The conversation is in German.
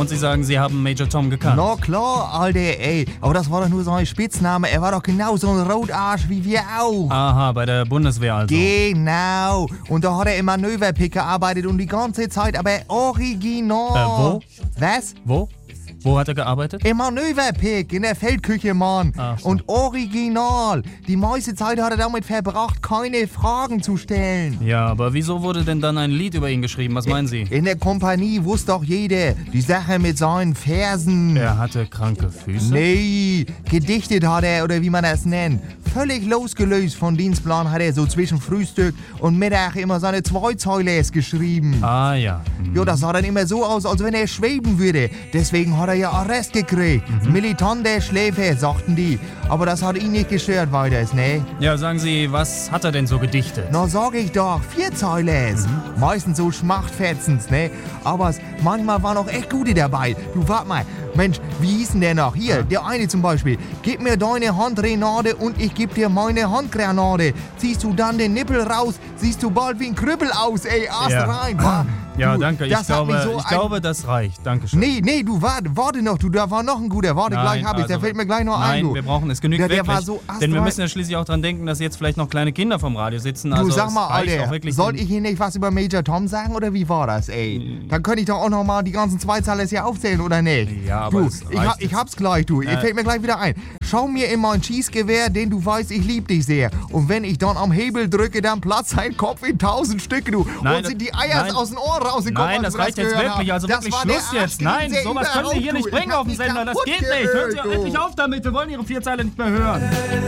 Und Sie sagen, Sie haben Major Tom gekannt? Na klar, Alter, ey. Aber das war doch nur so ein Spitzname. Er war doch genau so ein Rotarsch wie wir auch. Aha, bei der Bundeswehr also. Genau. Und da hat er im Manöverpick gearbeitet und die ganze Zeit aber original. Wo? Was? Wo? Wo hat er gearbeitet? Im Manöverpick, in der Feldküche, Mann. Ach so. Und original. Die meiste Zeit hat er damit verbracht, keine Fragen zu stellen. Ja, aber wieso wurde denn dann ein Lied über ihn geschrieben? Was meinen Sie? In der Kompanie wusste doch jeder, die Sache mit seinen Fersen. Er hatte kranke Füße? Nee, gedichtet hat er, oder wie man das nennt. Völlig losgelöst von Dienstplan hat er so zwischen Frühstück und Mittag immer seine Zweizeiles geschrieben. Ah ja. Ja, das sah dann immer so aus, als wenn er schweben würde. Deswegen hat er ja Arrest gekriegt. Militanter Schläfer, sagten die. Aber das hat ihn nicht gestört weiter, ne? Ja, sagen Sie, was hat er denn so gedichtet? Na, sag ich doch, Vierzeiles. Meistens so Schmachtfetzens, ne? Aber manchmal waren auch echt gute dabei. Du, wart mal. Mensch, wie hieß denn der noch? Hier, der eine zum Beispiel. Gib mir deine Handrenade und ich geb dir meine Handgranate. Ziehst du dann den Nippel raus, siehst du bald wie ein Krüppel aus, ey, Ast Ja. rein. Wa? Ja, Du, danke. das hat mich so Ich glaube, das reicht. Dankeschön. Nee, du, warte noch, du, da war noch ein guter. Warte, Nein, gleich hab ich, der also, fällt mir gleich noch ein, Nein, du. wir brauchen es genügt Ja, der wirklich. war so Denn wir astrein. müssen ja schließlich auch dran denken, dass jetzt vielleicht noch kleine Kinder vom Radio sitzen. Du, Also sag es mal, reicht auch Alter, wirklich soll ich hier nicht was über Major Tom sagen, oder wie war das, ey? Dann könnte ich doch auch noch mal die ganzen Zweizeiler hier aufzählen, oder nicht? Ja, aber du, es ich reicht hab's gleich, du. Fällt mir gleich wieder ein. Schau mir in mein Schießgewehr, denn du weißt, ich lieb dich sehr. Und wenn ich dann am Hebel drücke, dann platzt sein Kopf in 1000 Stücke, du. Nein, und sind die Eier nein. aus den Ohren rausgekommen. Nein, als das wir reicht jetzt gehört wirklich. haben. Also Das wirklich war Schluss der jetzt. Nein, Arschgesicht, sowas der können wir hier überhaupt, nicht du. bringen Ich hab auf dem mich Sender. Das kaputt geht nicht. Hören Sie gehört, endlich du. auf damit. Wir wollen Ihre Vierzeiler nicht mehr hören.